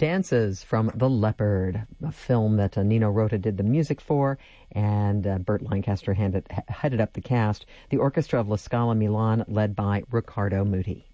Dances from The Leopard, a film that Nino Rota did the music for, and Burt Lancaster headed up the cast. The orchestra of La Scala Milan, led by Riccardo Muti.